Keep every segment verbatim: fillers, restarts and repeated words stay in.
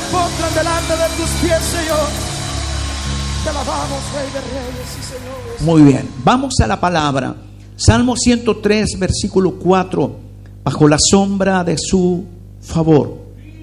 postran delante de tus pies, Señor. Te alabamos, Rey de Reyes y Señores. Muy bien, vamos a la palabra. Salmo ciento tres, versículo cuatro. Bajo la sombra de su favor.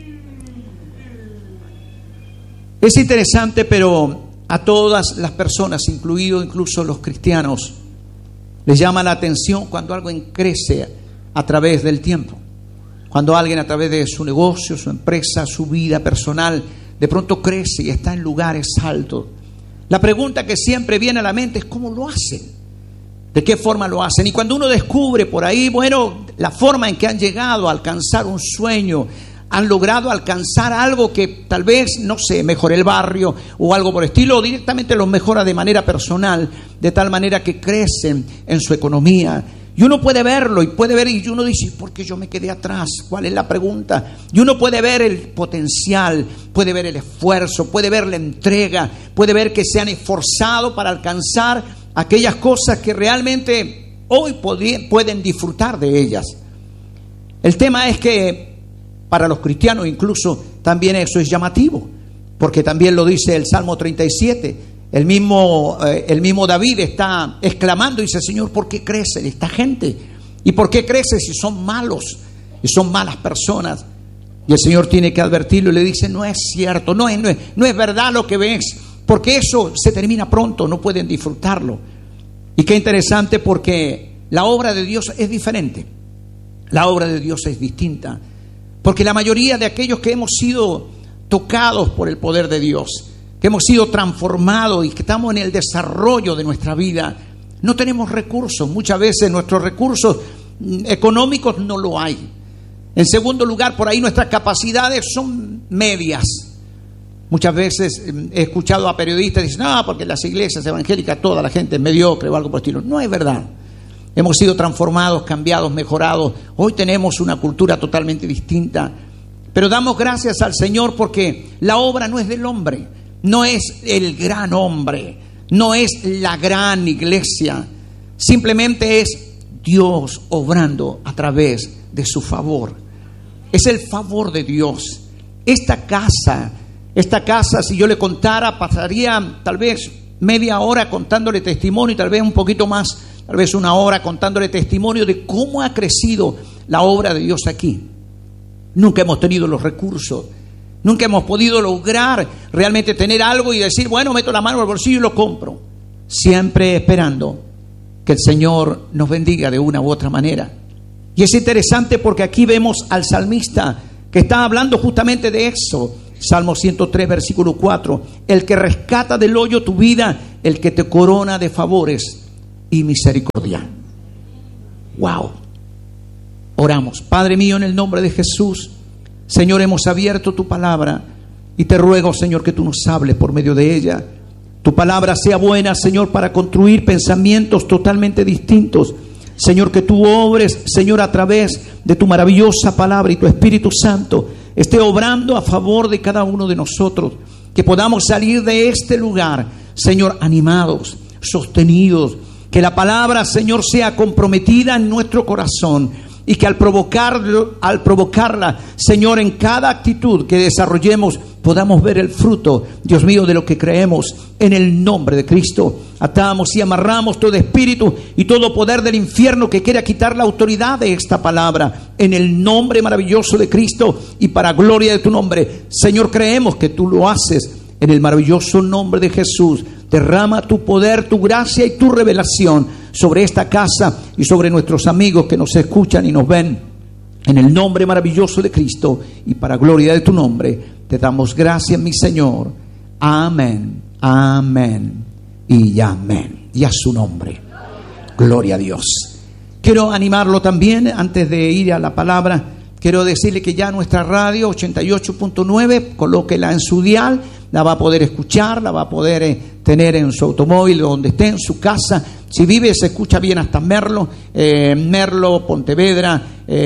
Es interesante, pero a todas las personas, incluido incluso los cristianos, les llama la atención cuando algo crece a través del tiempo. Cuando alguien a través de su negocio, su empresa, su vida personal, de pronto crece y está en lugares altos. La pregunta que siempre viene a la mente es ¿cómo lo hacen? ¿De qué forma lo hacen? Y cuando uno descubre por ahí, bueno, la forma en que han llegado a alcanzar un sueño, han logrado alcanzar algo que tal vez, no sé, mejore el barrio o algo por el estilo, o directamente los mejora de manera personal, de tal manera que crecen en su economía. Y uno puede verlo y puede ver, y uno dice, ¿por qué yo me quedé atrás? ¿Cuál es la pregunta? Y uno puede ver el potencial, puede ver el esfuerzo, puede ver la entrega, puede ver que se han esforzado para alcanzar aquellas cosas que realmente hoy pueden disfrutar de ellas. El tema es que para los cristianos incluso también eso es llamativo, porque también lo dice el Salmo treinta y siete. El mismo, eh, el mismo David está exclamando y dice, Señor, ¿por qué crece esta gente? ¿Y por qué crece si son malos y son malas personas? Y el Señor tiene que advertirlo y le dice, no es cierto, no es, no es, no es verdad lo que ves, porque eso se termina pronto, no pueden disfrutarlo. Y qué interesante, porque la obra de Dios es diferente, la obra de Dios es distinta, porque la mayoría de aquellos que hemos sido tocados por el poder de Dios, que hemos sido transformados y que estamos en el desarrollo de nuestra vida, no tenemos recursos. Muchas veces nuestros recursos económicos no lo hay. En segundo lugar, por ahí nuestras capacidades son medias. Muchas veces he escuchado a periodistas que dicen, no, porque en las iglesias evangélicas toda la gente es mediocre o algo por el estilo. No es verdad. Hemos sido transformados, cambiados, mejorados. Hoy tenemos una cultura totalmente distinta. Pero damos gracias al Señor porque la obra no es del hombre. No es el gran hombre, no es la gran iglesia, simplemente es Dios obrando a través de su favor. Es el favor de Dios. Esta casa, esta casa, si yo le contara, pasaría tal vez media hora contándole testimonio y tal vez un poquito más, tal vez una hora contándole testimonio de cómo ha crecido la obra de Dios aquí. Nunca hemos tenido los recursos. Nunca hemos podido lograr realmente tener algo y decir, bueno, meto la mano al bolsillo y lo compro. Siempre esperando que el Señor nos bendiga de una u otra manera. Y es interesante porque aquí vemos al salmista que está hablando justamente de eso. Salmo ciento tres, versículo cuatro. El que rescata del hoyo tu vida, el que te corona de favores y misericordia. Wow. Oramos. Padre mío, en el nombre de Jesús, Señor, hemos abierto tu palabra y te ruego, Señor, que tú nos hables por medio de ella. Tu palabra sea buena, Señor, para construir pensamientos totalmente distintos. Señor, que tú obres, Señor, a través de tu maravillosa palabra y tu Espíritu Santo esté obrando a favor de cada uno de nosotros. Que podamos salir de este lugar, Señor, animados, sostenidos. Que la palabra, Señor, sea comprometida en nuestro corazón. Y que al provocarlo, al provocarla, Señor, en cada actitud que desarrollemos, podamos ver el fruto, Dios mío, de lo que creemos en el nombre de Cristo. Atamos y amarramos todo espíritu y todo poder del infierno que quiera quitar la autoridad de esta palabra, en el nombre maravilloso de Cristo y para gloria de tu nombre. Señor, creemos que tú lo haces en el maravilloso nombre de Jesús. Derrama tu poder, tu gracia y tu revelación sobre esta casa y sobre nuestros amigos que nos escuchan y nos ven. En el nombre maravilloso de Cristo y para gloria de tu nombre, te damos gracias, mi Señor. Amén, amén y amén. Y a su nombre. Gloria a Dios. Quiero animarlo también, antes de ir a la palabra, quiero decirle que ya nuestra radio ochenta y ocho punto nueve, colóquela en su dial, la va a poder escuchar, la va a poder eh, tener en su automóvil, donde esté, en su casa. Si vive, se escucha bien hasta Merlo, eh, Merlo, Pontevedra,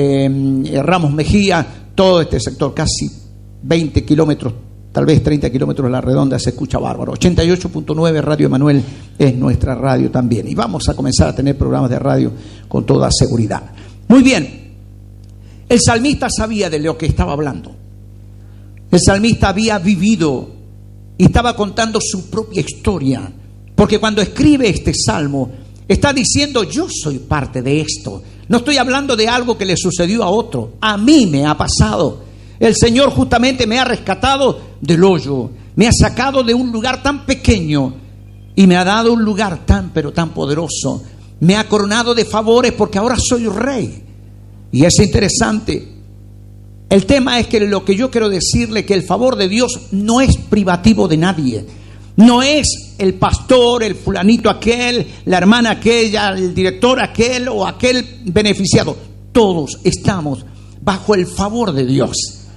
eh, Ramos Mejía, todo este sector, casi veinte kilómetros, tal vez treinta kilómetros a la redonda, se escucha bárbaro. ochenta y ocho punto nueve Radio Emanuel es nuestra radio también. Y vamos a comenzar a tener programas de radio con toda seguridad. Muy bien, el salmista sabía de lo que estaba hablando. El salmista había vivido y estaba contando su propia historia, porque cuando escribe este salmo está diciendo: yo soy parte de esto. No estoy hablando de algo que le sucedió a otro, a mí me ha pasado. El Señor justamente me ha rescatado del hoyo, me ha sacado de un lugar tan pequeño y me ha dado un lugar tan pero tan poderoso. Me ha coronado de favores porque ahora soy rey. Y es interesante. El tema es que lo que yo quiero decirle, que el favor de Dios no es privativo de nadie. No es el pastor, el fulanito aquel, la hermana aquella, el director aquel o aquel beneficiado. Todos estamos bajo el favor de Dios.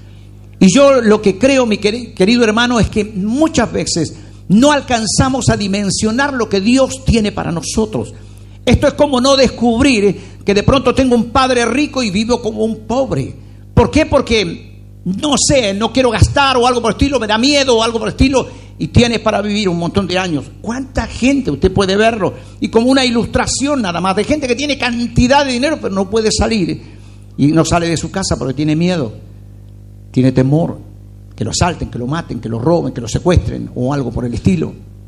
Y yo lo que creo, mi querido hermano, es que muchas veces no alcanzamos a dimensionar lo que Dios tiene para nosotros. Esto es como no descubrir que de pronto tengo un padre rico y vivo como un pobre. ¿Por qué? Porque, no sé, no quiero gastar o algo por el estilo, me da miedo o algo por el estilo, y tienes para vivir un montón de años. ¿Cuánta gente usted puede verlo? Y como una ilustración nada más, de gente que tiene cantidad de dinero pero no puede salir y no sale de su casa porque tiene miedo, tiene temor que lo asalten, que lo maten, que lo roben, que lo secuestren o algo por el estilo.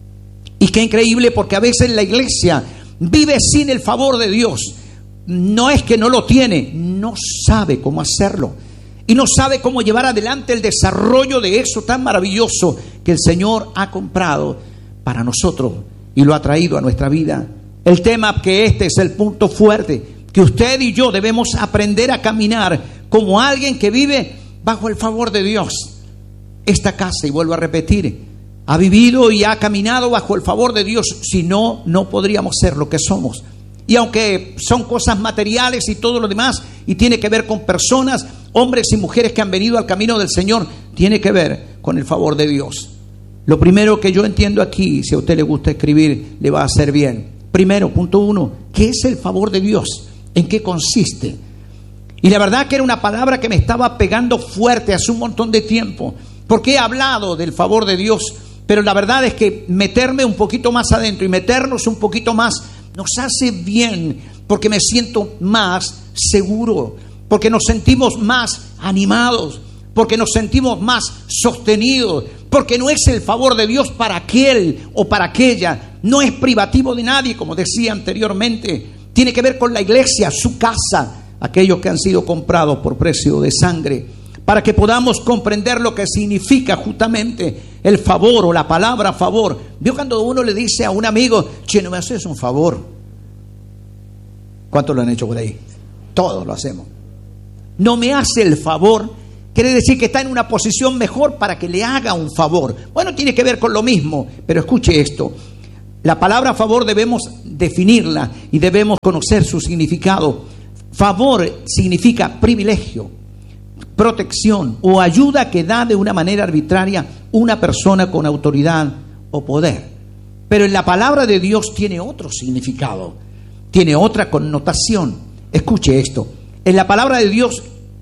Y qué increíble, porque a veces la iglesia vive sin el favor de Dios. No es que no lo tiene, no sabe cómo hacerlo y no sabe cómo llevar adelante el desarrollo de eso tan maravilloso que el Señor ha comprado para nosotros y lo ha traído a nuestra vida. El tema, que este es el punto fuerte, que usted y yo debemos aprender a caminar como alguien que vive bajo el favor de Dios. Esta casa, y vuelvo a repetir, ha vivido y ha caminado bajo el favor de Dios. Si no, no podríamos ser lo que somos. Y aunque son cosas materiales y todo lo demás, y tiene que ver con personas, hombres y mujeres que han venido al camino del Señor, tiene que ver con el favor de Dios. Lo primero que yo entiendo aquí, si a usted le gusta escribir, le va a hacer bien. Primero, punto uno, ¿qué es el favor de Dios? ¿En qué consiste? Y la verdad que era una palabra que me estaba pegando fuerte hace un montón de tiempo, porque he hablado del favor de Dios, pero la verdad es que meterme un poquito más adentro y meternos un poquito más nos hace bien, porque me siento más seguro, porque nos sentimos más animados, porque nos sentimos más sostenidos, porque no es el favor de Dios para aquel o para aquella, no es privativo de nadie, como decía anteriormente, tiene que ver con la iglesia, su casa, aquellos que han sido comprados por precio de sangre, para que podamos comprender lo que significa justamente el favor o la palabra favor. ¿Vio cuando uno le dice a un amigo: che, no me haces un favor? ¿Cuántos lo han hecho por ahí? Todos lo hacemos. No me hace el favor, quiere decir que está en una posición mejor para que le haga un favor. Bueno, tiene que ver con lo mismo, pero escuche esto. La palabra favor debemos definirla y debemos conocer su significado. Favor significa privilegio, protección o ayuda que da de una manera arbitraria una persona con autoridad o poder. Pero en la palabra de Dios tiene otro significado, tiene otra connotación. Escuche esto. En la palabra de Dios,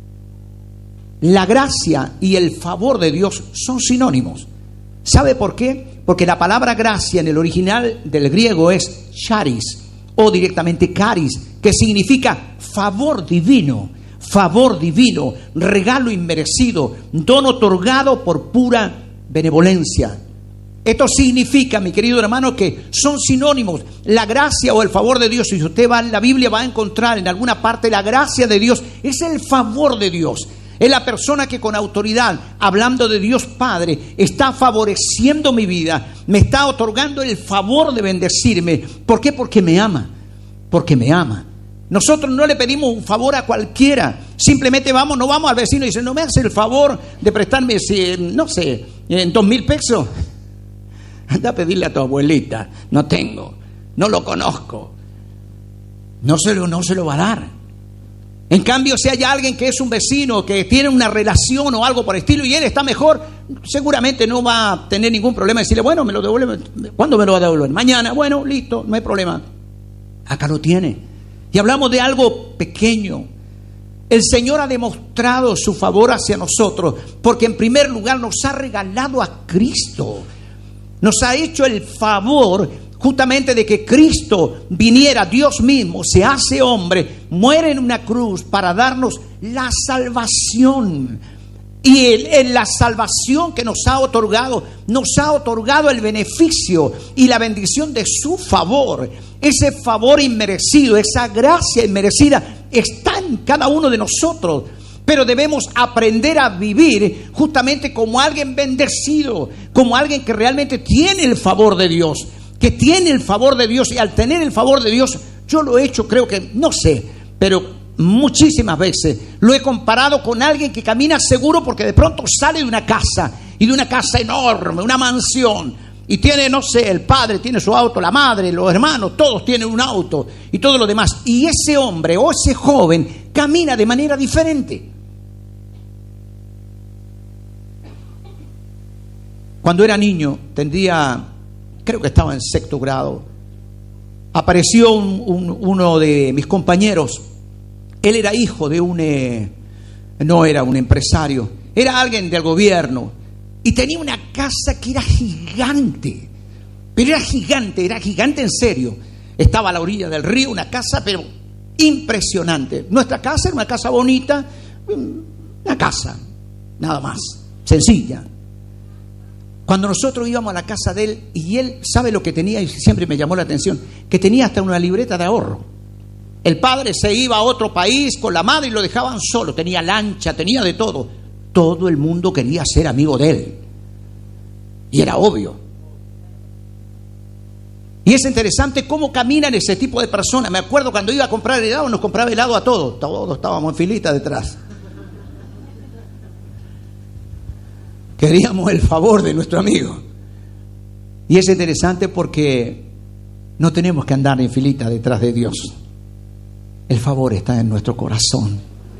la gracia y el favor de Dios son sinónimos. ¿Sabe por qué? Porque la palabra gracia en el original del griego es charis o directamente charis, que significa favor divino. Favor divino, regalo inmerecido, don otorgado por pura benevolencia. Esto significa, mi querido hermano, que son sinónimos. La gracia o el favor de Dios, si usted va en la Biblia, va a encontrar en alguna parte la gracia de Dios, es el favor de Dios. Es la persona que con autoridad, hablando de Dios Padre, está favoreciendo mi vida, me está otorgando el favor de bendecirme. ¿Por qué? Porque me ama, porque me ama. Nosotros no le pedimos un favor a cualquiera. Simplemente vamos, no vamos al vecino y dice: no me hace el favor de prestarme, no sé, en dos mil pesos. Anda a pedirle a tu abuelita. No tengo, no lo conozco. No se lo, no se lo va a dar. En cambio, si hay alguien que es un vecino, que tiene una relación o algo por el estilo y él está mejor, seguramente no va a tener ningún problema de decirle: bueno, me lo devuelve. ¿Cuándo me lo va a devolver? Mañana. Bueno, listo, no hay problema. Acá lo tiene. Y hablamos de algo pequeño. El Señor ha demostrado su favor hacia nosotros porque en primer lugar nos ha regalado a Cristo. Nos ha hecho el favor justamente de que Cristo viniera, Dios mismo, se hace hombre, muere en una cruz para darnos la salvación. Y en, en la salvación que nos ha otorgado, nos ha otorgado el beneficio y la bendición de su favor. Ese favor inmerecido, esa gracia inmerecida está en cada uno de nosotros. Pero debemos aprender a vivir justamente como alguien bendecido, como alguien que realmente tiene el favor de Dios, que tiene el favor de Dios. Y al tener el favor de Dios, yo lo he hecho, creo que, no sé, pero muchísimas veces lo he comparado con alguien que camina seguro porque de pronto sale de una casa, y de una casa enorme, una mansión, y tiene, no sé, el padre tiene su auto, la madre, los hermanos, todos tienen un auto y todo lo demás. Y ese hombre o ese joven camina de manera diferente. Cuando era niño, tendría, creo que estaba en sexto grado, apareció un, un, uno de mis compañeros. Él era hijo de un, eh, no era un empresario, era alguien del gobierno, y tenía una casa que era gigante, pero era gigante, era gigante en serio. Estaba a la orilla del río, una casa pero impresionante. Nuestra casa era una casa bonita, una casa, nada más, sencilla. Cuando nosotros íbamos a la casa de él, y él sabe lo que tenía, y siempre me llamó la atención, que tenía hasta una libreta de ahorro. El padre se iba a otro país con la madre y lo dejaban solo. Tenía lancha, tenía de todo. Todo el mundo quería ser amigo de él. Y era obvio. Y es interesante cómo caminan ese tipo de personas. Me acuerdo cuando iba a comprar helado, nos compraba helado a todos. Todos estábamos en filita detrás. Queríamos el favor de nuestro amigo. Y es interesante porque no tenemos que andar en filita detrás de Dios. El favor está en nuestro corazón.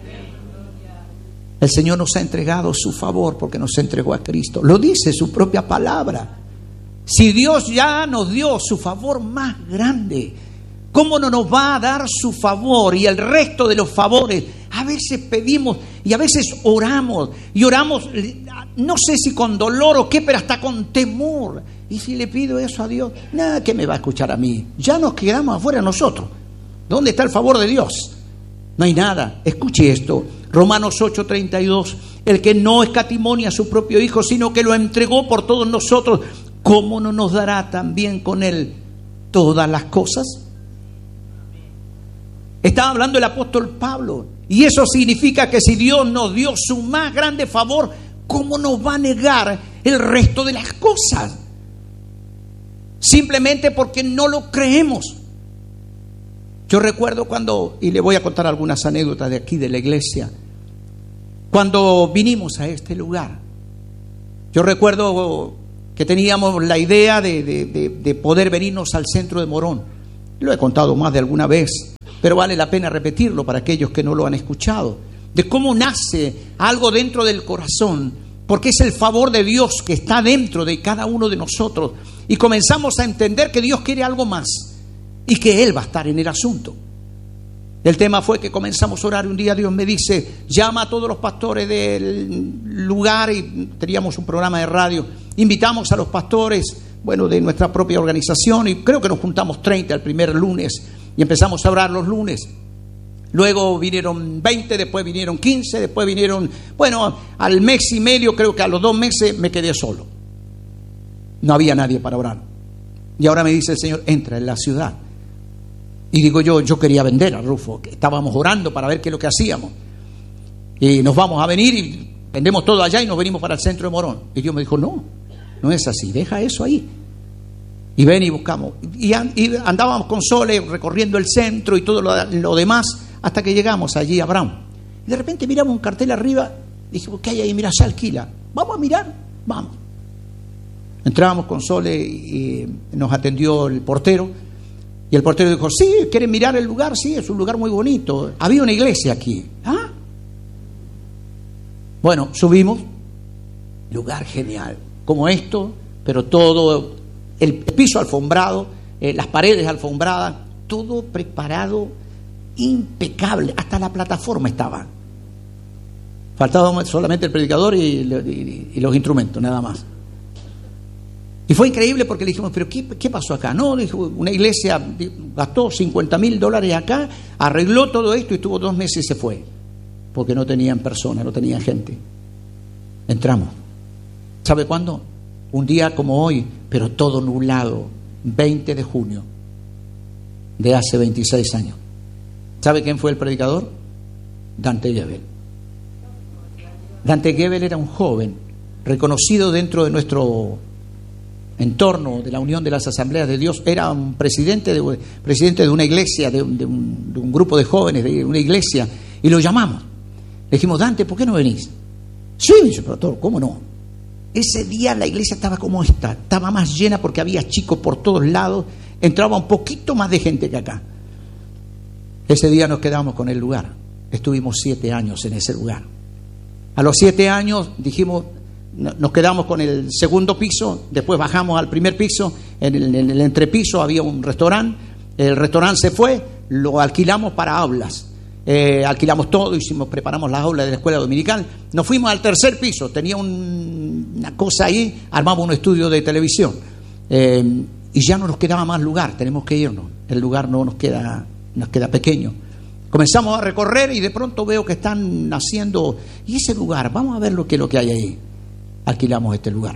El Señor nos ha entregado su favor porque nos entregó a Cristo. Lo dice su propia palabra. Si Dios ya nos dio su favor más grande, ¿cómo no nos va a dar su favor y el resto de los favores? A veces pedimos y a veces oramos. Y oramos, no sé si con dolor o qué, pero hasta con temor. Y si le pido eso a Dios, nada, ¿qué me va a escuchar a mí? Ya nos quedamos afuera nosotros. ¿Dónde está el favor de Dios? No hay nada. Escuche esto. Romanos ocho treinta y dos. El que no escatimonia a su propio Hijo, sino que lo entregó por todos nosotros, ¿cómo no nos dará también con él todas las cosas? Estaba hablando el apóstol Pablo. Y eso significa que si Dios nos dio su más grande favor, ¿cómo nos va a negar el resto de las cosas? Simplemente porque no lo creemos. Yo recuerdo cuando, y le voy a contar algunas anécdotas de aquí de la iglesia, cuando vinimos a este lugar. Yo recuerdo que teníamos la idea de, de, de, de poder venirnos al centro de Morón. Lo he contado más de alguna vez, pero vale la pena repetirlo para aquellos que no lo han escuchado. De cómo nace algo dentro del corazón, porque es el favor de Dios que está dentro de cada uno de nosotros. Y comenzamos a entender que Dios quiere algo más y que Él va a estar en el asunto. El tema fue que comenzamos a orar. Un día Dios me dice, llama a todos los pastores del lugar, y teníamos un programa de radio. Invitamos a los pastores, bueno, de nuestra propia organización, y creo que nos juntamos treinta el primer lunes y empezamos a orar los lunes. Luego vinieron veinte, después vinieron quince, después vinieron, bueno, al mes y medio, creo que a los dos meses me quedé solo. No había nadie para orar. Y ahora me dice el Señor, entra en la ciudad. Y digo yo, yo quería vender a Rufo, que estábamos orando para ver qué es lo que hacíamos. Y nos vamos a venir y vendemos todo allá y nos venimos para el centro de Morón. Y Dios me dijo, no, no es así, deja eso ahí. Y ven y buscamos. Y, y andábamos con Sole recorriendo el centro y todo lo, lo demás, hasta que llegamos allí a Brown. Y de repente miramos un cartel arriba, dijimos, ¿qué hay ahí? Mira, se alquila. Vamos a mirar, vamos. Entramos con Sole y nos atendió el portero. Y el portero dijo, sí, ¿quieren mirar el lugar? Sí, es un lugar muy bonito. Había una iglesia aquí. ¿Ah? Bueno, subimos. Lugar genial. Como esto, pero todo, el piso alfombrado, eh, las paredes alfombradas, todo preparado, impecable. Hasta la plataforma estaba. Faltaba solamente el predicador y, y, y los instrumentos, nada más. Y fue increíble porque le dijimos, ¿pero qué, qué pasó acá? No, le dijo, una iglesia gastó cincuenta mil dólares acá, arregló todo esto y estuvo dos meses y se fue. Porque no tenían personas, no tenían gente. Entramos. ¿Sabe cuándo? Un día como hoy, pero todo nublado, veinte de junio de hace veintiséis años. ¿Sabe quién fue el predicador? Dante Gebel. Dante Gebel era un joven reconocido dentro de nuestro entorno de la Unión de las Asambleas de Dios. Era un presidente de, presidente de una iglesia, de un, de, un, de un grupo de jóvenes de una iglesia, y lo llamamos. Le dijimos: Dante, ¿por qué no venís? Sí, dice, pero ¿cómo no? Ese día la iglesia estaba como esta, estaba más llena porque había chicos por todos lados, entraba un poquito más de gente que acá. Ese día nos quedamos con el lugar, estuvimos siete años en ese lugar. A los siete años dijimos, nos quedamos con el segundo piso, después bajamos al primer piso, en el, en el entrepiso había un restaurante, el restaurante se fue, lo alquilamos para aulas. Eh, alquilamos todo, hicimos, preparamos las aulas de la escuela dominical, nos fuimos al tercer piso, tenía un, una cosa ahí, armamos un estudio de televisión, eh, y ya no nos quedaba más lugar, tenemos que irnos, el lugar no nos queda, nos queda pequeño. Comenzamos a recorrer y de pronto veo que están haciendo, y ese lugar, vamos a ver lo que, lo que hay ahí. Alquilamos este lugar.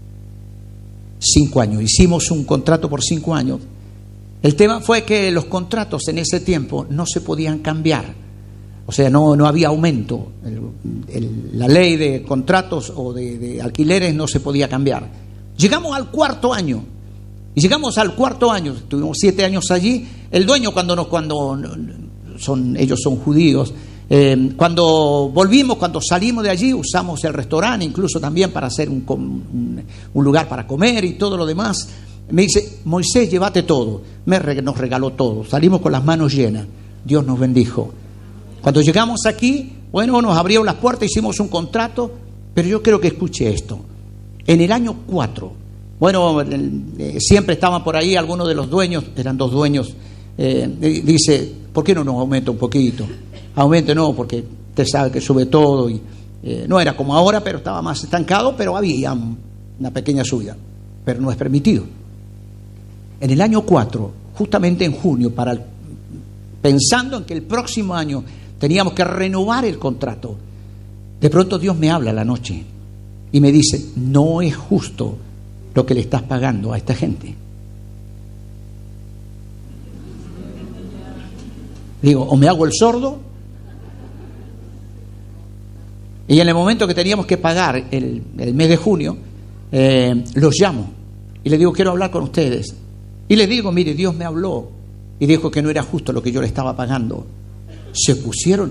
Cinco años, hicimos un contrato por cinco años. El tema fue que los contratos en ese tiempo no se podían cambiar, o sea, no, no había aumento. El, el, la ley de contratos o de, de alquileres no se podía cambiar. Llegamos al cuarto año, y llegamos al cuarto año, tuvimos siete años allí. El dueño, cuando nos, cuando son, ellos son judíos, eh, cuando volvimos, cuando salimos de allí, usamos el restaurante, incluso también para hacer un, un, un lugar para comer y todo lo demás. Me dice: Moisés, llévate todo. Me, nos regaló todo. Salimos con las manos llenas. Dios nos bendijo. Cuando llegamos aquí, bueno, nos abrieron las puertas, hicimos un contrato, pero yo quiero que escuche esto. En el año cuatro, bueno, eh, siempre estaban por ahí algunos de los dueños, eran dos dueños, eh, dice: ¿por qué no nos aumenta un poquito? Aumente, no, porque usted sabe que sube todo. Y eh, no era como ahora, pero estaba más estancado, pero había una pequeña subida, pero no es permitido. En el año cuatro, justamente en junio, para el, pensando en que el próximo año teníamos que renovar el contrato, de pronto Dios me habla la noche y me dice: no es justo lo que le estás pagando a esta gente. Digo, o me hago el sordo. Y en el momento que teníamos que pagar el, el mes de junio, eh, los llamo y les digo: quiero hablar con ustedes. Y les digo: mire, Dios me habló y dijo que no era justo lo que yo le estaba pagando. Se pusieron.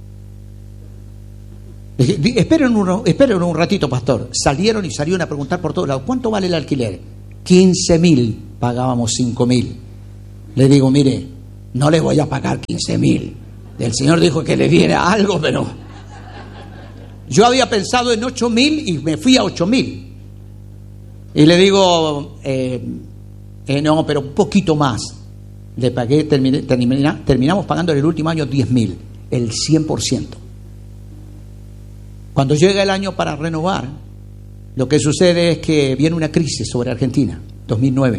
Dije: esperen un, esperen un ratito, pastor. Salieron y salieron a preguntar por todos lados: ¿cuánto vale el alquiler? quince mil, pagábamos cinco mil. Le digo: mire, no le voy a pagar quince mil. El Señor dijo que le diera algo, pero yo había pensado en ocho mil y me fui a ocho mil. Y le digo: eh, Eh, no, pero un poquito más. Le pagué, terminé, termina, terminamos pagando en el último año diez mil, el cien por ciento. Cuando llega el año para renovar, lo que sucede es que viene una crisis sobre Argentina, dos mil nueve.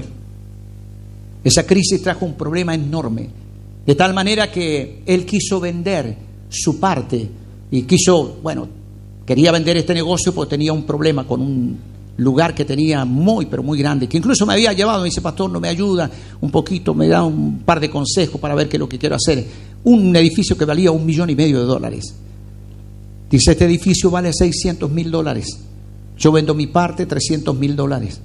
Esa crisis trajo un problema enorme, de tal manera que él quiso vender su parte y quiso, bueno, quería vender este negocio porque tenía un problema con un lugar que tenía muy, pero muy grande, que incluso me había llevado. Me dice: pastor, no me ayuda un poquito, me da un par de consejos para ver qué es lo que quiero hacer. Un edificio que valía un millón y medio de dólares. Dice: este edificio vale seiscientos mil dólares. Yo vendo mi parte, trescientos mil dólares.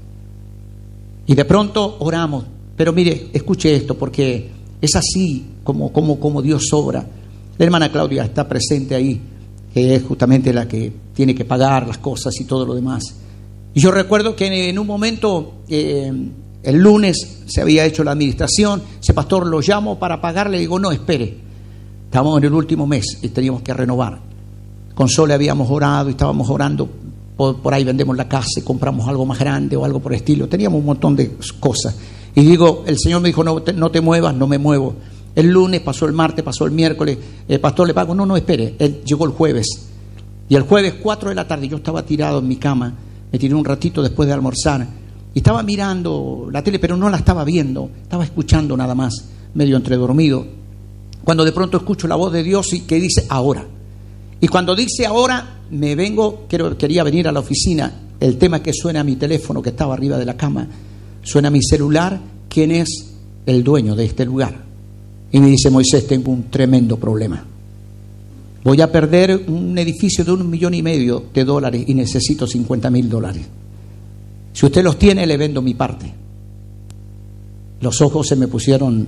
Y de pronto oramos. Pero mire, escuche esto, porque es así como, como, como Dios obra. La hermana Claudia está presente ahí, que es justamente la que tiene que pagar las cosas y todo lo demás. Y yo recuerdo que en un momento, eh, el lunes se había hecho la administración, ese pastor lo llamo para pagarle, le digo: no, espere, estamos en el último mes y teníamos que renovar. Con Sole habíamos orado y estábamos orando, por, por ahí vendemos la casa y compramos algo más grande o algo por el estilo, teníamos un montón de cosas. Y digo, el Señor me dijo: no te, no te muevas, no me muevo. El lunes, pasó el martes, pasó el miércoles, el pastor le pago, no, no, espere. Él llegó el jueves, y el jueves cuatro de la tarde yo estaba tirado en mi cama. Me tiré un ratito después de almorzar y estaba mirando la tele, pero no la estaba viendo, estaba escuchando nada más, medio entredormido, cuando de pronto escucho la voz de Dios y que dice: ahora. Y cuando dice ahora, me vengo, quiero, quería venir a la oficina. El tema es que suena mi teléfono que estaba arriba de la cama, suena mi celular. ¿Quién es el dueño de este lugar? Y me dice: Moisés, tengo un tremendo problema. Voy a perder un edificio de un millón y medio de dólares y necesito cincuenta mil dólares. Si usted los tiene, le vendo mi parte. Los ojos se me pusieron,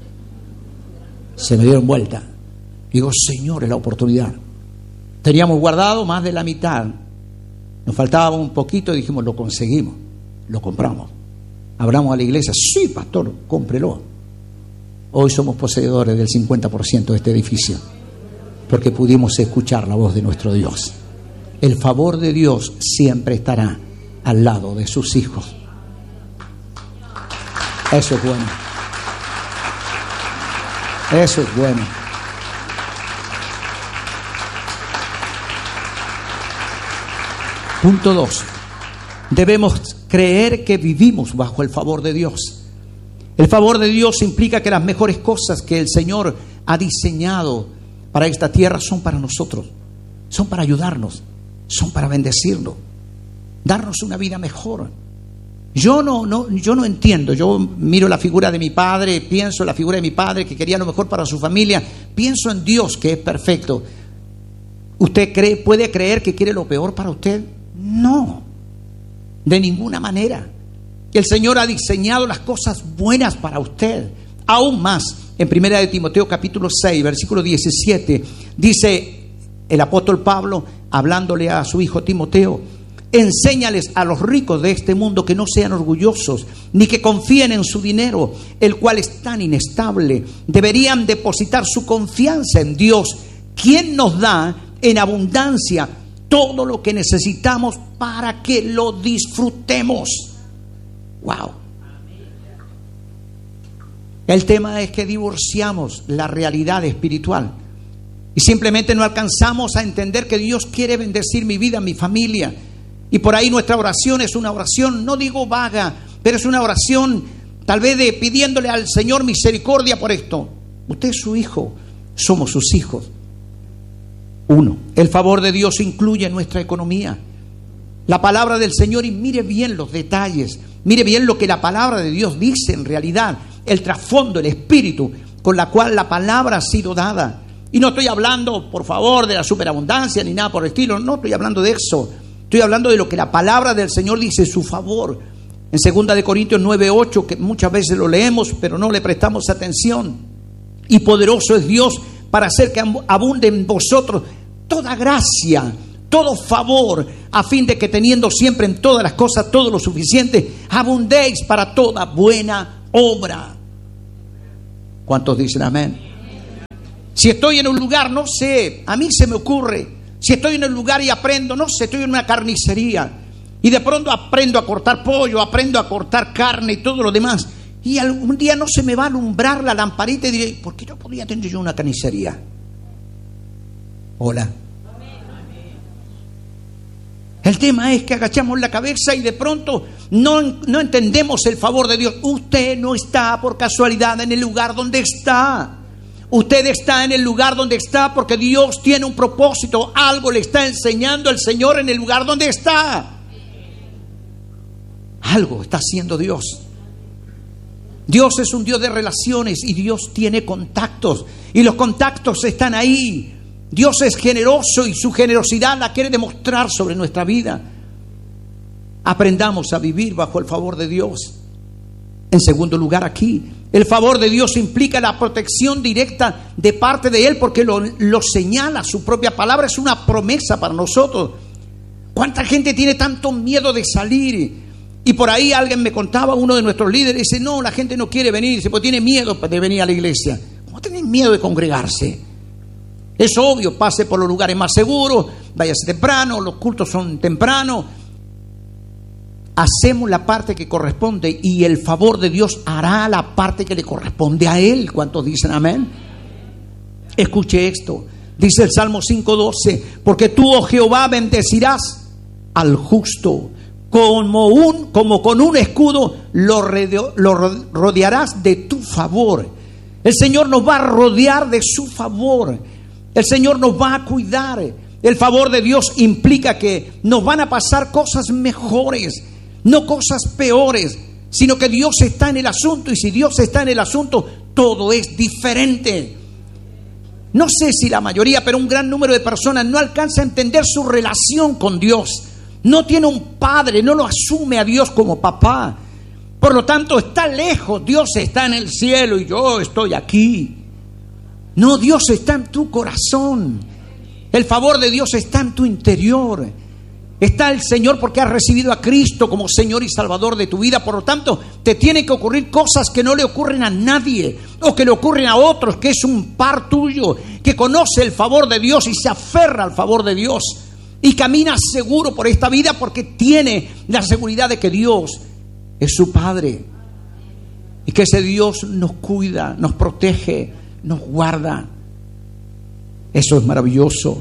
se me dieron vuelta. Digo: Señor, es la oportunidad. Teníamos guardado más de la mitad. Nos faltaba un poquito y dijimos: lo conseguimos, lo compramos. Hablamos a la iglesia: sí, pastor, cómprelo. Hoy somos poseedores del cincuenta por ciento de este edificio, porque pudimos escuchar la voz de nuestro Dios. El favor de Dios siempre estará al lado de sus hijos. Eso es bueno. Eso es bueno. Punto dos. Debemos creer que vivimos bajo el favor de Dios. El favor de Dios implica que las mejores cosas que el Señor ha diseñado para esta tierra son para nosotros, son para ayudarnos, son para bendecirnos, darnos una vida mejor. Yo no, no, yo no entiendo. Yo miro la figura de mi padre, pienso en la figura de mi padre que quería lo mejor para su familia, pienso en Dios que es perfecto. ¿Usted cree, puede creer que quiere lo peor para usted? No, de ninguna manera. El Señor ha diseñado las cosas buenas para usted. Aún más, en primera de Timoteo capítulo seis, versículo diecisiete, dice el apóstol Pablo, hablándole a su hijo Timoteo: enséñales a los ricos de este mundo que no sean orgullosos, ni que confíen en su dinero, el cual es tan inestable. Deberían depositar su confianza en Dios, quien nos da en abundancia todo lo que necesitamos para que lo disfrutemos. Wow. El tema es que divorciamos la realidad espiritual y simplemente no alcanzamos a entender que Dios quiere bendecir mi vida, mi familia. Y por ahí nuestra oración es una oración, no digo vaga, pero es una oración tal vez de pidiéndole al Señor misericordia por esto. Usted es su hijo, somos sus hijos. Uno, el favor de Dios incluye nuestra economía. La palabra del Señor, y mire bien los detalles, mire bien lo que la palabra de Dios dice en realidad, el trasfondo, el espíritu con la cual la palabra ha sido dada. Y no estoy hablando, por favor, de la superabundancia ni nada por el estilo, no estoy hablando de eso. Estoy hablando de lo que la palabra del Señor dice, su favor. En segunda de Corintios nueve ocho, que muchas veces lo leemos, pero no le prestamos atención. Y poderoso es Dios para hacer que abunde en vosotros toda gracia, todo favor, a fin de que teniendo siempre en todas las cosas todo lo suficiente, abundéis para toda buena obra. ¿Cuántos dicen amén? Si estoy en un lugar, no sé, a mí se me ocurre, si estoy en un lugar y aprendo, no sé, estoy en una carnicería y de pronto aprendo a cortar pollo, aprendo a cortar carne y todo lo demás, y algún día no se me va a alumbrar la lamparita y diré: ¿por qué no podría tener yo una carnicería? Hola. El tema es que agachamos la cabeza y de pronto no, no entendemos el favor de Dios. Usted no está por casualidad en el lugar donde está. Usted está en el lugar donde está porque Dios tiene un propósito. Algo le está enseñando el Señor en el lugar donde está. Algo está haciendo Dios. Dios es un Dios de relaciones y Dios tiene contactos. Y los contactos están ahí. Dios es generoso y su generosidad la quiere demostrar sobre nuestra vida. Aprendamos a vivir bajo el favor de Dios. En segundo lugar, aquí, el favor de Dios implica la protección directa de parte de Él, porque lo, lo señala su propia palabra, es una promesa para nosotros. ¿Cuánta gente tiene tanto miedo de salir? Y por ahí alguien me contaba, uno de nuestros líderes, dice: no, la gente no quiere venir, dice, pues tiene miedo de venir a la iglesia. ¿Cómo tienen miedo de congregarse? Es obvio, pase por los lugares más seguros, váyase temprano, los cultos son temprano. Hacemos la parte que corresponde y el favor de Dios hará la parte que le corresponde a Él. ¿Cuántos dicen amén? Escuche esto, dice el Salmo cinco doce: porque tú, oh Jehová, bendecirás al justo, como, un, como con un escudo lo, rodeo, lo rodearás de tu favor. El Señor nos va a rodear de su favor. El Señor nos va a cuidar. El favor de Dios implica que nos van a pasar cosas mejores, no cosas peores, sino que Dios está en el asunto, y si Dios está en el asunto, todo es diferente. No sé si la mayoría, pero un gran número de personas no alcanza a entender su relación con Dios. No tiene un padre, no lo asume a Dios como papá. Por lo tanto, está lejos. Dios está en el cielo y yo estoy aquí. No, Dios está en tu corazón. El favor de Dios está en tu interior. Está el Señor porque has recibido a Cristo como Señor y Salvador de tu vida. Por lo tanto, te tienen que ocurrir cosas que no le ocurren a nadie, o que le ocurren a otros, que es un par tuyo, que conoce el favor de Dios y se aferra al favor de Dios y camina seguro por esta vida porque tiene la seguridad de que Dios es su Padre y que ese Dios nos cuida, nos protege, nos guarda. Eso es maravilloso.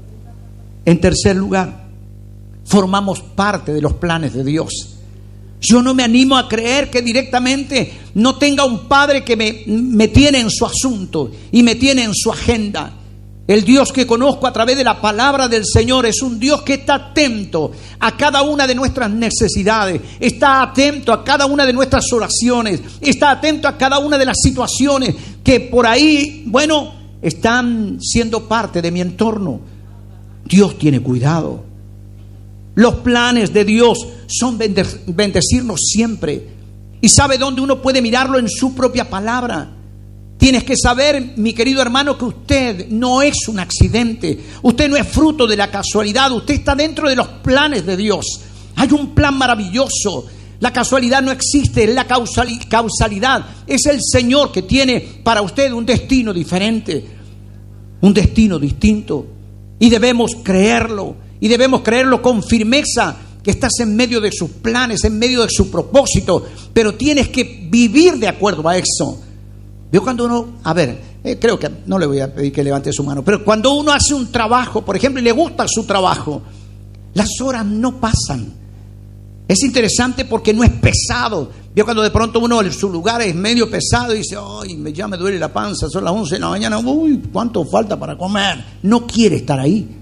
En tercer lugar, formamos parte de los planes de Dios. Yo no me animo a creer que directamente no tenga un Padre que me, me tiene en su asunto y me tiene en su agenda. El Dios que conozco a través de la palabra del Señor es un Dios que está atento a cada una de nuestras necesidades, está atento a cada una de nuestras oraciones, está atento a cada una de las situaciones que por ahí, bueno, están siendo parte de mi entorno. Dios tiene cuidado. Los planes de Dios son bendecirnos siempre. ¿Y sabe dónde uno puede mirarlo? En su propia palabra. Tienes que saber, mi querido hermano, que usted no es un accidente. Usted no es fruto de la casualidad. Usted está dentro de los planes de Dios. Hay un plan maravilloso. La casualidad no existe, es la causalidad. Es el Señor que tiene para usted un destino diferente, un destino distinto. Y debemos creerlo. Y debemos creerlo con firmeza, que estás en medio de sus planes, en medio de su propósito, pero tienes que vivir de acuerdo a eso. Yo cuando uno, a ver, eh, creo que no le voy a pedir que levante su mano, pero cuando uno hace un trabajo, por ejemplo, y le gusta su trabajo, las horas no pasan. Es interesante porque no es pesado. Yo cuando de pronto uno en su lugar es medio pesado y dice, ay, ya me duele la panza, son las once de la mañana, uy, ¿cuánto falta para comer? No quiere estar ahí.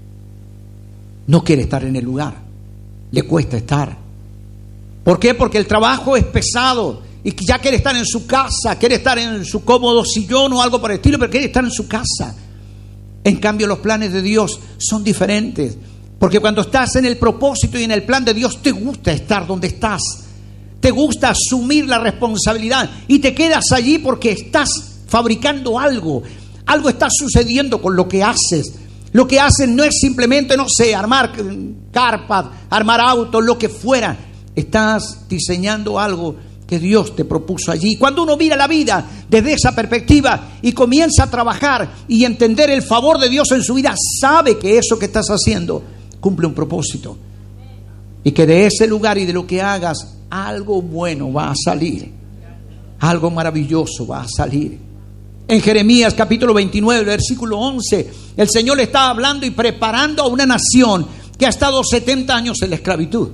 No quiere estar en el lugar, le cuesta estar. ¿Por qué? Porque el trabajo es pesado y ya quiere estar en su casa, quiere estar en su cómodo sillón o algo por el estilo, pero quiere estar en su casa. En cambio, los planes de Dios son diferentes, porque cuando estás en el propósito y en el plan de Dios, te gusta estar donde estás, te gusta asumir la responsabilidad y te quedas allí porque estás fabricando algo, algo está sucediendo con lo que haces. Lo que hacen no es simplemente, no sé, armar carpas, armar autos, lo que fuera. Estás diseñando algo que Dios te propuso allí. Cuando uno mira la vida desde esa perspectiva y comienza a trabajar y entender el favor de Dios en su vida, sabe que eso que estás haciendo cumple un propósito. Y que de ese lugar y de lo que hagas, algo bueno va a salir. Algo maravilloso va a salir. En Jeremías capítulo veintinueve, versículo once, el Señor le está hablando y preparando a una nación que ha estado setenta años en la esclavitud.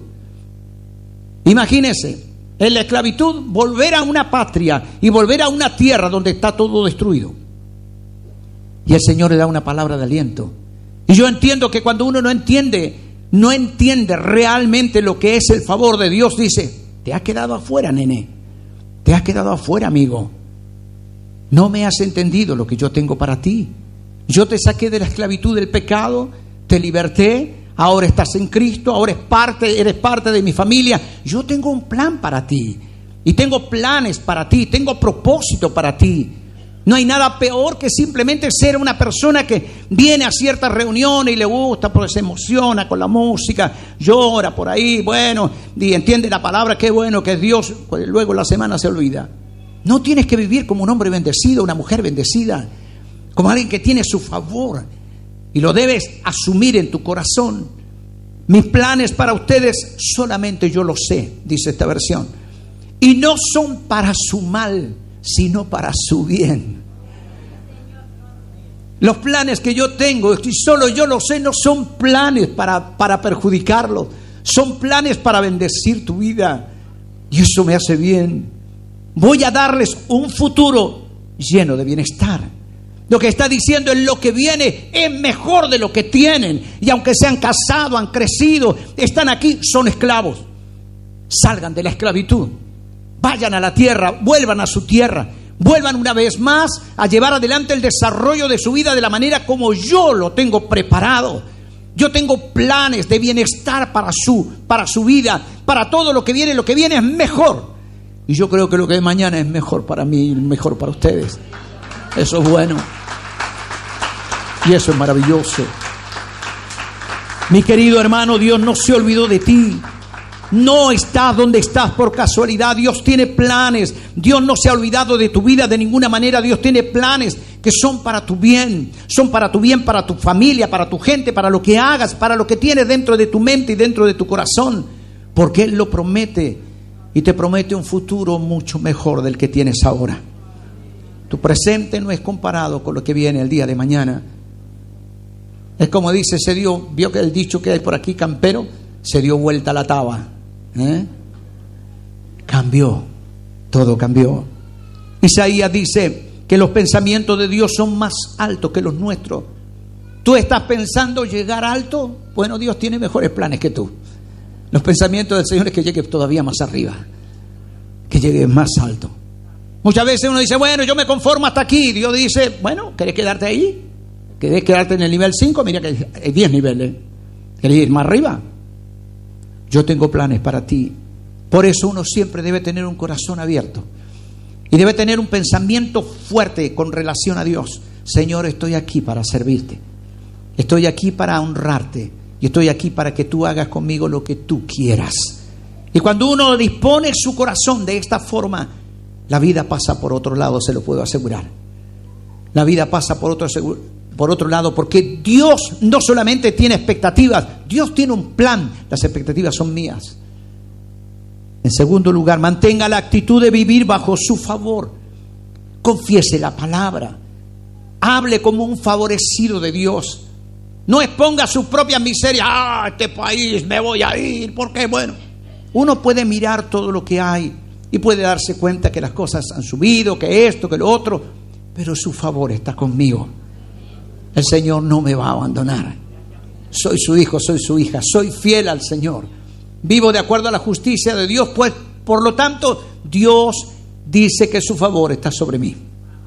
Imagínese, en la esclavitud, volver a una patria y volver a una tierra donde está todo destruido. Y el Señor le da una palabra de aliento. Y yo entiendo que cuando uno no entiende, no entiende realmente lo que es el favor de Dios, dice, te has quedado afuera, nene. Te has quedado afuera, amigo. No me has entendido lo que yo tengo para ti. Yo te saqué de la esclavitud del pecado, te liberté, ahora estás en Cristo, ahora eres parte, eres parte de mi familia. Yo tengo un plan para ti y tengo planes para ti, tengo propósito para ti. No hay nada peor que simplemente ser una persona que viene a ciertas reuniones y le gusta, porque se emociona con la música, llora por ahí, bueno, y entiende la palabra, qué bueno que es Dios, pues luego la semana se olvida. No tienes que vivir como un hombre bendecido, una mujer bendecida, como alguien que tiene su favor. Y lo debes asumir en tu corazón. Mis planes para ustedes solamente yo los sé, dice esta versión. Y no son para su mal, sino para su bien. Los planes que yo tengo, y solo yo los sé, no son planes para, para perjudicarlos. Son planes para bendecir tu vida. Y eso me hace bien. Voy a darles un futuro lleno de bienestar. Lo que está diciendo es: lo que viene es mejor de lo que tienen. Y aunque se han casado, han crecido, están aquí, son esclavos. Salgan de la esclavitud. Vayan a la tierra, vuelvan a su tierra. Vuelvan una vez más a llevar adelante el desarrollo de su vida de la manera como yo lo tengo preparado. Yo tengo planes de bienestar para su, para su vida, para todo lo que viene. Lo que viene es mejor. Y yo creo que lo que de mañana es mejor para mí y mejor para ustedes. Eso es bueno. Y eso es maravilloso. Mi querido hermano, Dios no se olvidó de ti. No estás donde estás por casualidad. Dios tiene planes. Dios no se ha olvidado de tu vida de ninguna manera. Dios tiene planes que son para tu bien. Son para tu bien, para tu familia, para tu gente, para lo que hagas, para lo que tienes dentro de tu mente y dentro de tu corazón. Porque Él lo promete. Y te promete un futuro mucho mejor del que tienes ahora. Tu presente no es comparado con lo que viene el día de mañana. Es como dice, se dio, vio que el dicho que hay por aquí, campero, se dio vuelta la taba. ¿Eh? Cambió, todo cambió. Isaías dice que los pensamientos de Dios son más altos que los nuestros. ¿Tú estás pensando llegar alto? Bueno, Dios tiene mejores planes que tú. Los pensamientos del Señor es que llegues todavía más arriba, que llegues más alto. Muchas veces uno dice: bueno, yo me conformo hasta aquí. Dios dice: bueno, ¿querés quedarte ahí? ¿Querés quedarte en el nivel cinco? Mira que hay diez niveles. ¿Querés ir más arriba? Yo tengo planes para ti. Por eso uno siempre debe tener un corazón abierto y debe tener un pensamiento fuerte con relación a Dios. Señor, estoy aquí para servirte. Estoy aquí para honrarte. Y estoy aquí para que tú hagas conmigo lo que tú quieras. Y cuando uno dispone su corazón de esta forma, la vida pasa por otro lado, se lo puedo asegurar. La vida pasa por otro, por otro lado, porque Dios no solamente tiene expectativas, Dios tiene un plan. Las expectativas son mías. En segundo lugar, mantenga la actitud de vivir bajo su favor. Confiese la palabra. Hable como un favorecido de Dios. No exponga sus propias miserias. Ah, este país me voy a ir. Porque bueno, uno puede mirar todo lo que hay y puede darse cuenta que las cosas han subido, que esto, que lo otro, pero su favor está conmigo. El Señor no me va a abandonar. Soy su hijo, soy su hija, soy fiel al Señor. Vivo de acuerdo a la justicia de Dios, pues por lo tanto Dios dice que su favor está sobre mí.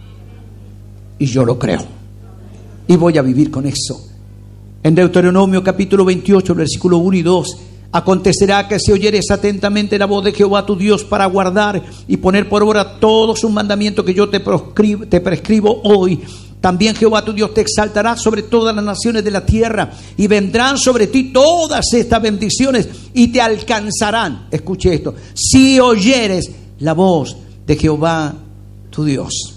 Y yo lo creo. Y voy a vivir con eso. En Deuteronomio capítulo veintiocho, versículo uno y dos. Acontecerá que si oyeres atentamente la voz de Jehová tu Dios para guardar y poner por obra todos sus mandamientos que yo te prescribo, te prescribo hoy, también Jehová tu Dios te exaltará sobre todas las naciones de la tierra y vendrán sobre ti todas estas bendiciones y te alcanzarán. Escuche esto: si oyeres la voz de Jehová tu Dios.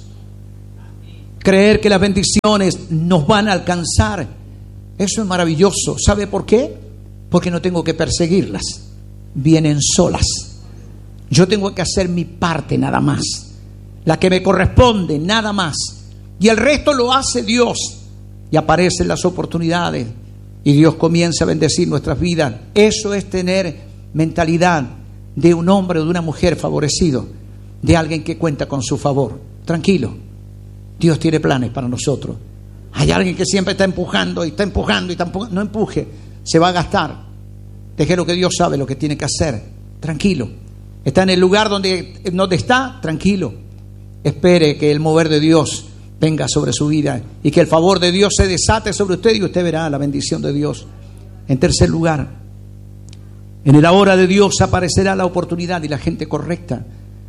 Creer que las bendiciones nos van a alcanzar, eso es maravilloso. ¿Sabe por qué? Porque no tengo que perseguirlas. Vienen solas. Yo tengo que hacer mi parte nada más, la que me corresponde nada más. Y el resto lo hace Dios. Y aparecen las oportunidades. Y Dios comienza a bendecir nuestras vidas. Eso es tener mentalidad de un hombre o de una mujer favorecido. De alguien que cuenta con su favor. Tranquilo. Dios tiene planes para nosotros. Hay alguien que siempre está empujando y está empujando y está empujando. No empuje. Se va a gastar. Deje lo que Dios sabe lo que tiene que hacer. Tranquilo. Está en el lugar donde, donde está. Tranquilo. Espere que el mover de Dios venga sobre su vida y que el favor de Dios se desate sobre usted y usted verá la bendición de Dios. En tercer lugar, en el ahora de Dios aparecerá la oportunidad y la gente correcta.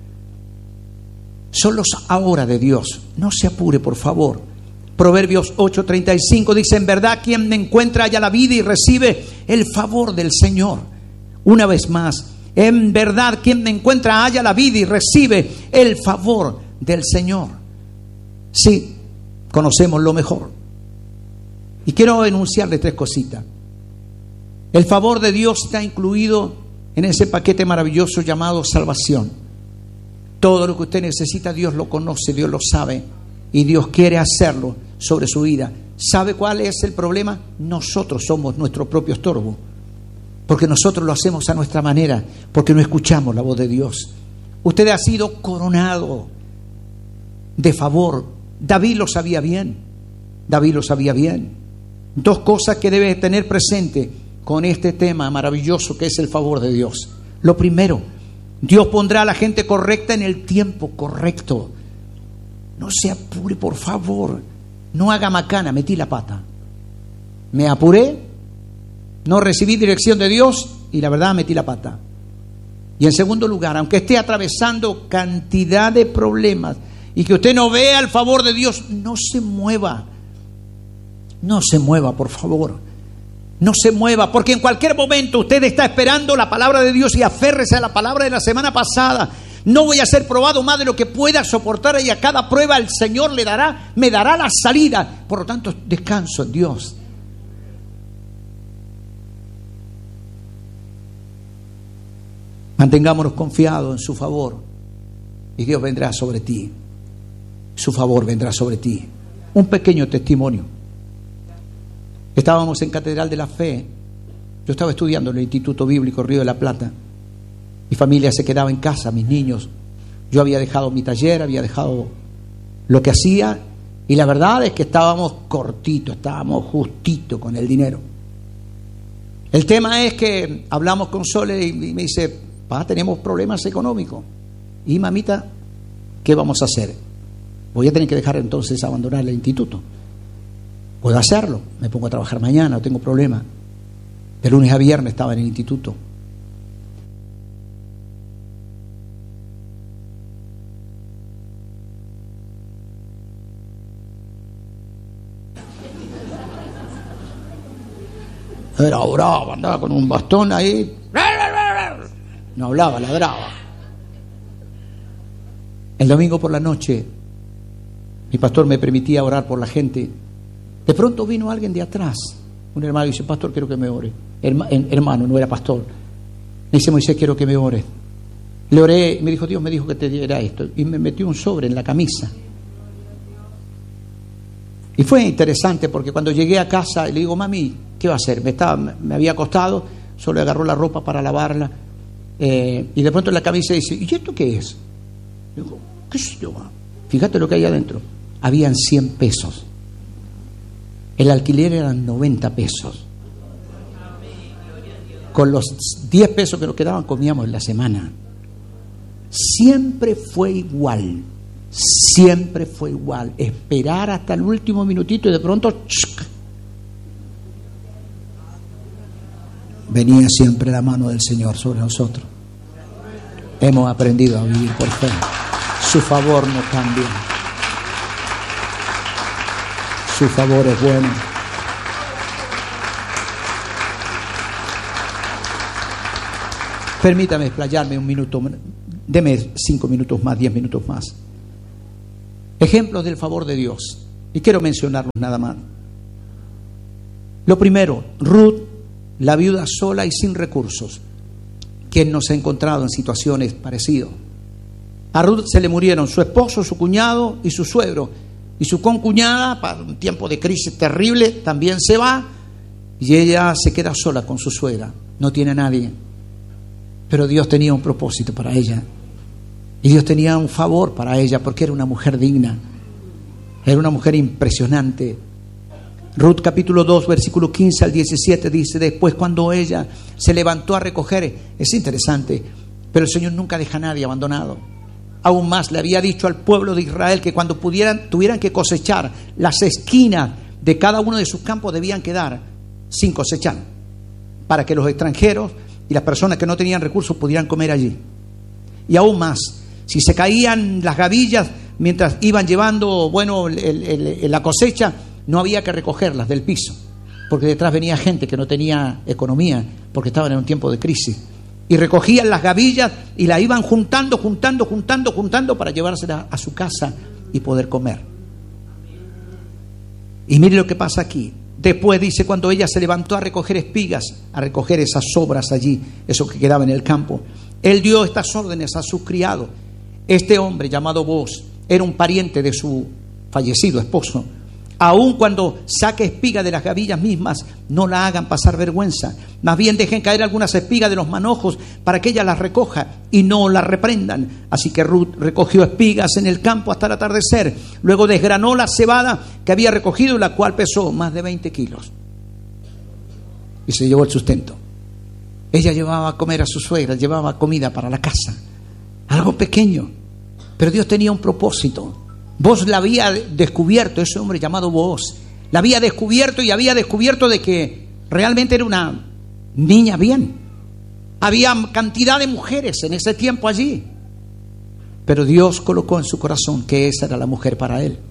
Son los ahora de Dios. No se apure, por favor. Proverbios ocho treinta y cinco dice: en verdad quien me encuentra halla la vida y recibe el favor del Señor. Una vez más, en verdad quien me encuentra halla la vida y recibe el favor del Señor. Sí, conocemos lo mejor. Y quiero enunciarle tres cositas. El favor de Dios está incluido en ese paquete maravilloso llamado salvación. Todo lo que usted necesita, Dios lo conoce, Dios lo sabe. Y Dios quiere hacerlo sobre su vida. ¿Sabe cuál es el problema? Nosotros somos nuestro propio estorbo. Porque nosotros lo hacemos a nuestra manera. Porque no escuchamos la voz de Dios. Usted ha sido coronado de favor. David lo sabía bien. David lo sabía bien. Dos cosas que debes tener presente con este tema maravilloso que es el favor de Dios. Lo primero, Dios pondrá a la gente correcta en el tiempo correcto. No se apure, por favor. No haga macana, metí la pata. Me apuré, no recibí dirección de Dios y la verdad metí la pata. Y en segundo lugar, aunque esté atravesando cantidad de problemas y que usted no vea el favor de Dios, no se mueva. No se mueva, por favor. No se mueva, porque en cualquier momento usted está esperando la palabra de Dios y aférrese a la palabra de la semana pasada. No voy a ser probado más de lo que pueda soportar, y a cada prueba el Señor le dará, me dará la salida. Por lo tanto, descanso en Dios. Mantengámonos confiados en su favor y Dios vendrá sobre ti. Su favor vendrá sobre ti. Un pequeño testimonio. Estábamos en Catedral de la Fe. Yo estaba estudiando en el Instituto Bíblico Río de la Plata. Mi familia se quedaba en casa, mis niños. Yo había dejado mi taller, había dejado lo que hacía, y la verdad es que estábamos cortitos, estábamos justitos con el dinero. El tema es que hablamos con Sole y me dice: pa, tenemos problemas económicos. Y mamita, ¿qué vamos a hacer? Voy a tener que dejar entonces abandonar el instituto. Puedo hacerlo, me pongo a trabajar mañana, no tengo problema. De lunes a viernes estaba en el instituto. Era brava, andaba con un bastón ahí. No hablaba, ladraba. El domingo por la noche, mi pastor me permitía orar por la gente. De pronto vino alguien de atrás, un hermano, y dice: pastor, quiero que me ore. Herma, hermano, no era pastor. Me dice: Moisés, quiero que me ore. Le oré y me dijo: Dios me dijo que te diera esto. Y me metió un sobre en la camisa. Y fue interesante porque cuando llegué a casa le digo: mami, ¿qué va a hacer? Me, estaba, me había acostado, solo agarró la ropa para lavarla. Eh, y de pronto en la camisa dice: ¿y esto qué es? Digo: ¿qué sé yo? Fíjate lo que hay adentro. Habían cien pesos. El alquiler eran noventa pesos. Con los diez pesos que nos quedaban comíamos en la semana. Siempre fue igual. Siempre fue igual. Esperar hasta el último minutito y de pronto ¡chuc! Venía siempre la mano del Señor sobre nosotros. Hemos aprendido a vivir por fe. Su favor no cambia. Su favor es bueno. Permítame explayarme un minuto. Deme cinco minutos más, diez minutos más. Ejemplos del favor de Dios. Y quiero mencionarlos nada más. Lo primero, Ruth, la viuda sola y sin recursos. ¿Quién no se ha encontrado en situaciones parecidas? A Ruth se le murieron su esposo, su cuñado y su suegro. Y su concuñada, para un tiempo de crisis terrible, también se va. Y ella se queda sola con su suegra. No tiene a nadie. Pero Dios tenía un propósito para ella. Y Dios tenía un favor para ella porque era una mujer digna. Era una mujer impresionante. Ruth capítulo dos, versículo quince al diecisiete dice: después cuando ella se levantó a recoger, es interesante, pero el Señor nunca deja a nadie abandonado. Aún más le había dicho al pueblo de Israel que cuando pudieran, tuvieran que cosechar, las esquinas de cada uno de sus campos debían quedar sin cosechar, para que los extranjeros y las personas que no tenían recursos pudieran comer allí. Y aún más, si se caían las gavillas mientras iban llevando, bueno, el, el, el, la cosecha, no había que recogerlas del piso, porque detrás venía gente que no tenía economía, porque estaban en un tiempo de crisis. Y recogían las gavillas y las iban juntando, juntando, juntando, juntando para llevárselas a su casa y poder comer. Y mire lo que pasa aquí. Después dice: cuando ella se levantó a recoger espigas, a recoger esas sobras allí, eso que quedaba en el campo, él dio estas órdenes a sus criados. Este hombre llamado Boaz era un pariente de su fallecido esposo. Aun cuando saque espiga de las gavillas mismas, no la hagan pasar vergüenza. Más bien dejen caer algunas espigas de los manojos para que ella las recoja y no las reprendan. Así que Ruth recogió espigas en el campo hasta el atardecer. Luego desgranó la cebada que había recogido, la cual pesó más de veinte kilos. Y se llevó el sustento. Ella llevaba a comer a su suegra, llevaba comida para la casa. Algo pequeño, pero Dios tenía un propósito. Vos la había descubierto, ese hombre llamado Booz, la había descubierto y había descubierto de que realmente era una niña bien. Había cantidad de mujeres en ese tiempo allí, pero Dios colocó en su corazón que esa era la mujer para él.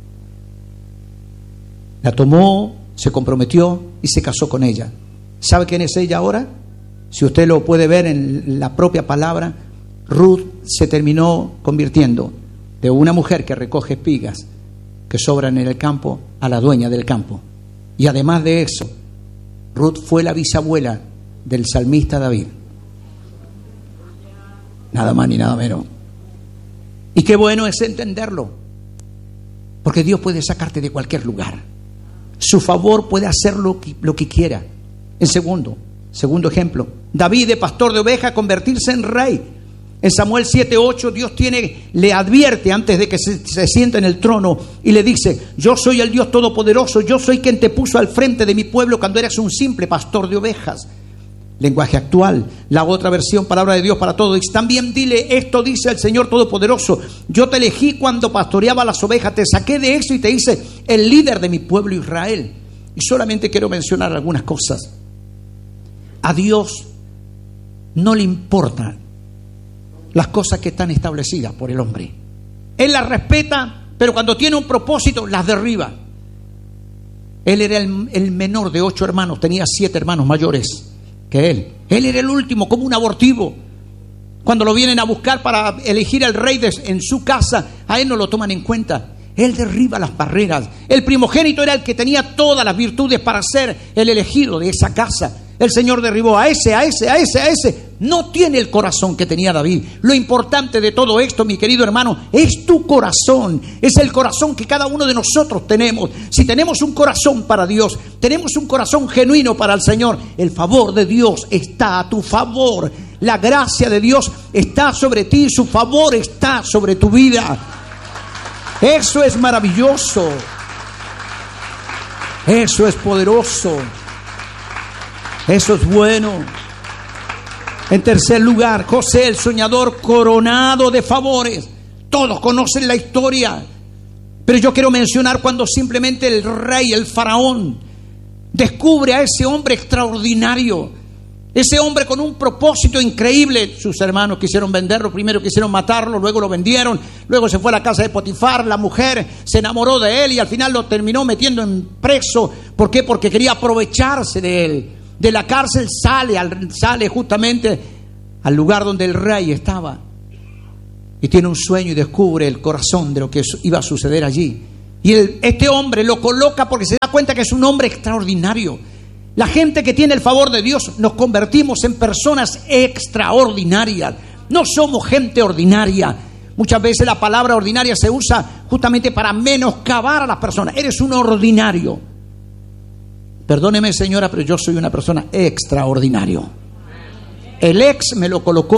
La tomó, se comprometió y se casó con ella. ¿Sabe quién es ella ahora? Si usted lo puede ver en la propia palabra, Ruth se terminó convirtiendo de una mujer que recoge espigas que sobran en el campo a la dueña del campo. Y además de eso, Ruth fue la bisabuela del salmista David. Nada más ni nada menos. Y qué bueno es entenderlo, porque Dios puede sacarte de cualquier lugar. Su favor puede hacer lo que, lo que quiera. En segundo, segundo ejemplo, David, de pastor de ovejas, convertirse en rey. En Samuel siete ocho, Dios tiene, le advierte antes de que se, se sienta en el trono y le dice: yo soy el Dios Todopoderoso, yo soy quien te puso al frente de mi pueblo cuando eras un simple pastor de ovejas. Lenguaje actual, la otra versión, palabra de Dios para todos. Y también dile: esto dice el Señor Todopoderoso, yo te elegí cuando pastoreaba las ovejas, te saqué de eso y te hice el líder de mi pueblo Israel. Y solamente quiero mencionar algunas cosas. A Dios no le importan las cosas que están establecidas por el hombre. Él las respeta, pero cuando tiene un propósito las derriba. Él era el, el menor de ocho hermanos, tenía siete hermanos mayores que él. Él era el último, como un abortivo. Cuando lo vienen a buscar para elegir al rey de, en su casa, a él no lo toman en cuenta. Él derriba las barreras. El primogénito era el que tenía todas las virtudes para ser el elegido de esa casa. El Señor derribó a ese, a ese, a ese, a ese. No tiene el corazón que tenía David. Lo importante de todo esto, mi querido hermano, es tu corazón. Es el corazón que cada uno de nosotros tenemos. Si tenemos un corazón para Dios, tenemos un corazón genuino para el Señor, el favor de Dios está a tu favor. La gracia de Dios está sobre ti. Su favor está sobre tu vida. Eso es maravilloso. Eso es poderoso. Eso es bueno. En tercer lugar, José el soñador, coronado de favores. Todos conocen la historia, pero yo quiero mencionar cuando simplemente el rey, el faraón, descubre a ese hombre extraordinario, ese hombre con un propósito increíble. Sus hermanos quisieron venderlo, primero quisieron matarlo, luego lo vendieron, luego se fue a la casa de Potifar, la mujer se enamoró de él y al final lo terminó metiendo en preso. ¿Por qué? Porque quería aprovecharse de él. De la cárcel sale, al, sale justamente al lugar donde el rey estaba y tiene un sueño y descubre el corazón de lo que iba a suceder allí. Y el, este hombre lo coloca porque se da cuenta que es un hombre extraordinario. La gente que tiene el favor de Dios nos convertimos en personas extraordinarias. No somos gente ordinaria. Muchas veces la palabra ordinaria se usa justamente para menoscabar a las personas. Eres un ordinario. Perdóneme, señora, pero yo soy una persona extraordinario. El ex me lo colocó